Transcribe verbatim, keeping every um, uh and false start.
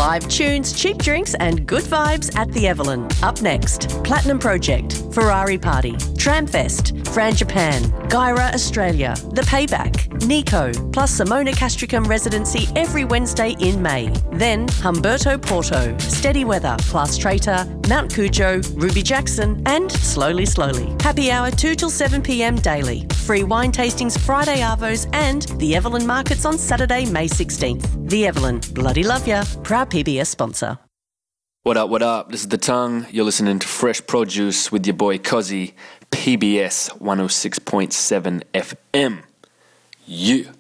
Live tunes, cheap drinks and good vibes at the Evelyn. Up next, Platinum Project, Ferrari Party, Tramfest, Fran Japan, Gyra Australia, The Payback, Nico, plus Simona Castricum residency every Wednesday in May. Then Humberto Porto, Steady Weather, Class Traitor, Mount Cujo, Ruby Jackson and Slowly Slowly. Happy hour two till seven p m daily. Free wine tastings Friday arvos and the Evelyn Markets on Saturday, May sixteenth. The Evelyn, bloody love ya. Proud P B S sponsor. What up, what up? This is The Tongue. You're listening to Fresh Produce with your boy Cozzy, P B S one oh six point seven F M. Yeah.